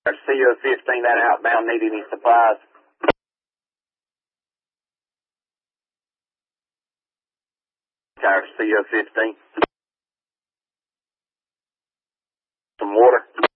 CO-15, that outbound, need any supplies? CO-15. Some water.